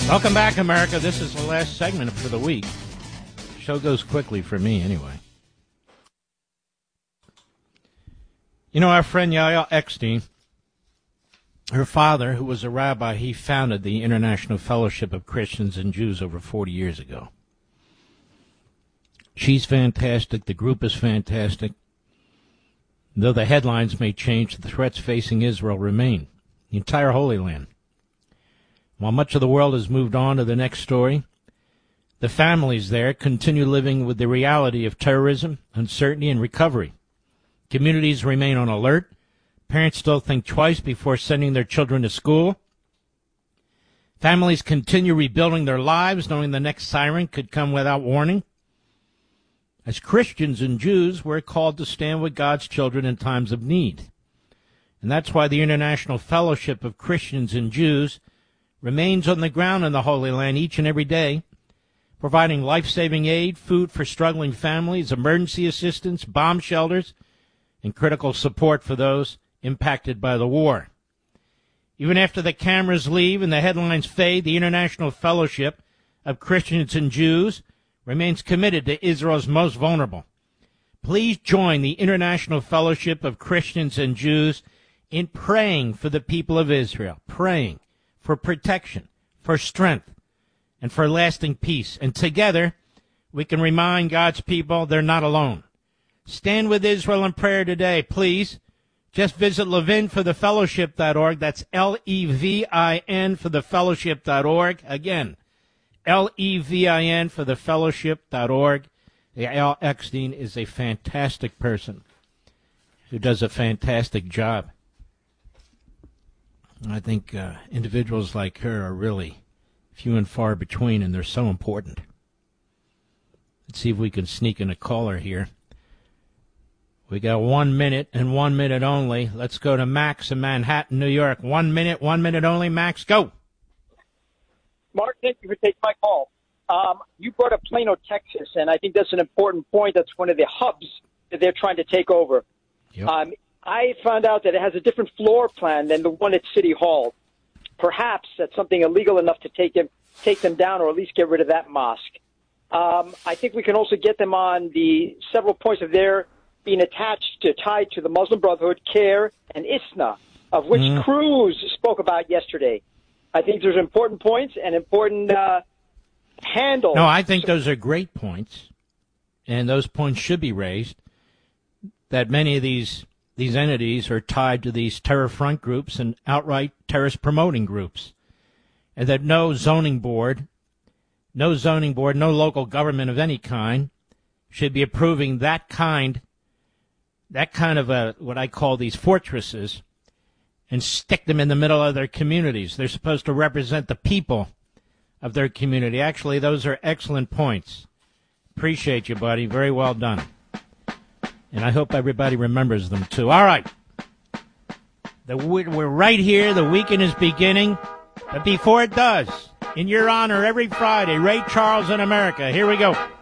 Welcome back, America. This is the last segment for the week. The show goes quickly for me, anyway. You know, our friend Yael Eckstein, her father, who was a rabbi, he founded the International Fellowship of Christians and Jews over 40 years ago. She's fantastic. The group is fantastic. Though the headlines may change, the threats facing Israel remain. The entire Holy Land. While much of the world has moved on to the next story, the families there continue living with the reality of terrorism, uncertainty, and recovery. Communities remain on alert. Parents still think twice before sending their children to school. Families continue rebuilding their lives, knowing the next siren could come without warning. As Christians and Jews, we're called to stand with God's children in times of need. And that's why the International Fellowship of Christians and Jews remains on the ground in the Holy Land each and every day, providing life-saving aid, food for struggling families, emergency assistance, bomb shelters, and critical support for those impacted by the war. Even after the cameras leave and the headlines fade, the International Fellowship of Christians and Jews remains committed to Israel's most vulnerable. Please join the International Fellowship of Christians and Jews in praying for the people of Israel, praying for protection, for strength, and for lasting peace. And together, we can remind God's people they're not alone. Stand with Israel in prayer today, please. Just visit levinforthefellowship.org. That's Levin for thefellowship.org. Again, Levin for thefellowship.org. Yael Eckstein is a fantastic person who does a fantastic job. I think individuals like her are really few and far between, and they're so important. Let's see if we can sneak in a caller here. We got 1 minute and 1 minute only. Let's go to Max in Manhattan, New York. 1 minute, 1 minute only. Max, go. Mark, thank you for taking my call. You brought up Plano, Texas, and I think that's an important point. That's one of the hubs that they're trying to take over. Yep. I found out that it has a different floor plan than the one at City Hall. Perhaps that's something illegal enough to take them down, or at least get rid of that mosque. I think we can also get them on the several points of their being tied to the Muslim Brotherhood, CARE, and ISNA, of which Cruz spoke about yesterday. I think there's important points and important handles. No, I think those are great points, and those points should be raised, that many of these entities are tied to these terror front groups and outright terrorist promoting groups, and that no zoning board, no local government of any kind should be approving that kind of what I call these fortresses and stick them in the middle of their communities. They're supposed to represent the people of their community. Actually, those are excellent points. Appreciate you, buddy. Very well done. And I hope everybody remembers them, too. All right. We're right here. The weekend is beginning. But before it does, in your honor, every Friday, Ray Charles in America. Here we go.